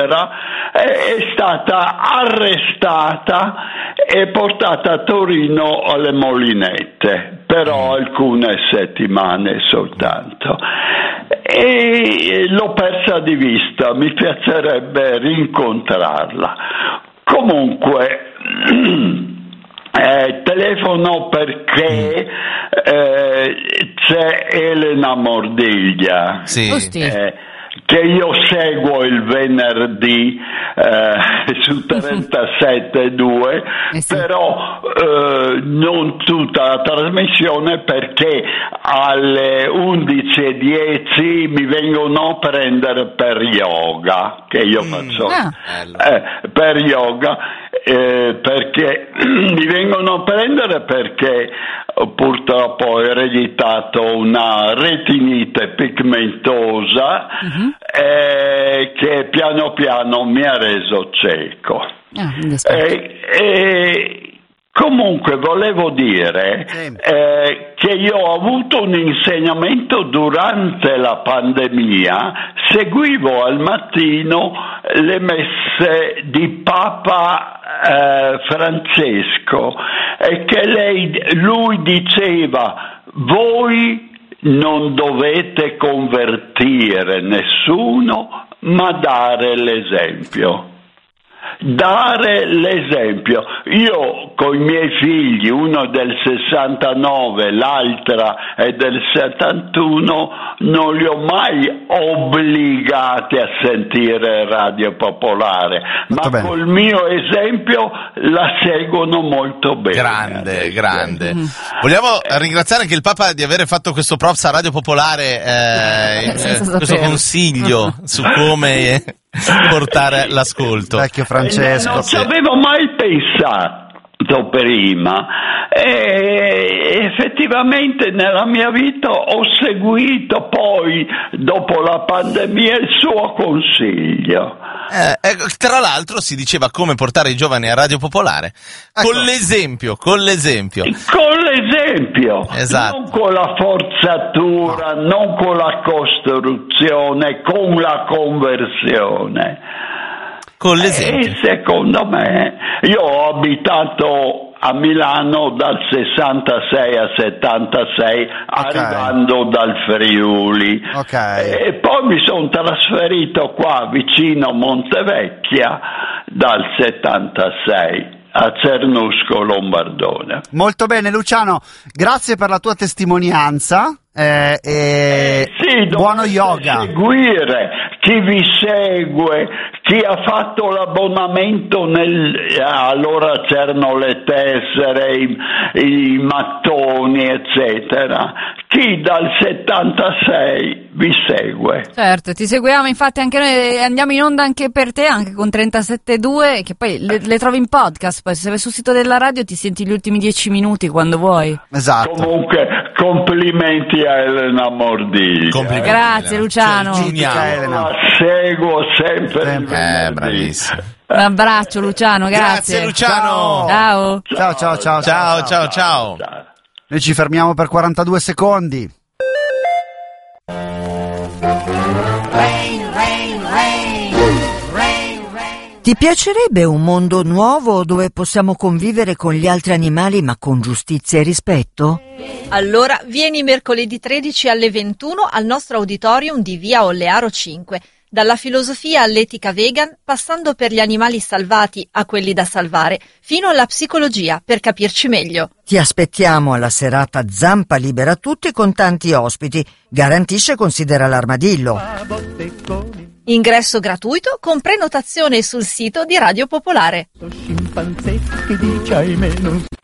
eccetera, è stata arrestata e portata a Torino alle Molinette, però alcune settimane soltanto. E l'ho persa di vista, mi piacerebbe rincontrarla. Comunque telefono perché c'è Elena Mordiglia, che io seguo il venerdì su 37.2, però non tutta la trasmissione, perché alle 11.10 mi vengono a prendere per yoga, che io faccio per yoga, perché mi vengono a prendere perché purtroppo ho ereditato una retinite pigmentosa che piano piano mi ha reso cieco. Comunque volevo dire che io ho avuto un insegnamento durante la pandemia, seguivo al mattino le messe di Papa Francesco, e che lui diceva: voi non dovete convertire nessuno, ma dare l'esempio. Dare l'esempio. Io con i miei figli, uno del 69, l'altra è del 71, non li ho mai obbligati a sentire Radio Popolare, ma col mio esempio la seguono molto bene. Grande. Vogliamo ringraziare anche il Papa di aver fatto questo props a Radio Popolare, questo consiglio su come portare l'ascolto. Vecchio Francesco. Non ci avevo mai pensato prima, e effettivamente nella mia vita ho seguito poi dopo la pandemia il suo consiglio. Tra l'altro si diceva come portare i giovani a Radio Popolare, con l'esempio, esatto. Non con la forzatura, non con la costruzione, con la conversione. Con l'esempio. E secondo me, io ho abitato a Milano dal 66 al 76, arrivando dal Friuli, e poi mi sono trasferito qua vicino Montevecchia dal 76 a Cernusco Lombardone. Molto bene, Luciano, grazie per la tua testimonianza. Buono yoga. Seguire chi vi segue, chi ha fatto l'abbonamento allora c'erano le tessere, i mattoni eccetera, chi dal 76 vi segue. Certo, ti seguiamo, infatti anche noi andiamo in onda anche per te, anche con 37.2, che poi le trovi in podcast, poi se vai sul sito della radio ti senti gli ultimi 10 minuti quando vuoi. Esatto. Comunque complimenti a Elena Mordiglia. Grazie Luciano. La seguo sempre. Bravissimo. Un abbraccio Luciano, grazie. Luciano. Ciao. Noi ci fermiamo per 42 secondi. Ti piacerebbe un mondo nuovo dove possiamo convivere con gli altri animali ma con giustizia e rispetto? Allora vieni mercoledì 13 alle 21 al nostro auditorium di via Ollearo 5. Dalla filosofia all'etica vegan, passando per gli animali salvati a quelli da salvare, fino alla psicologia per capirci meglio. Ti aspettiamo alla serata Zampa Libera Tutti con tanti ospiti. Garantisce e considera l'armadillo. Ingresso gratuito con prenotazione sul sito di Radio Popolare.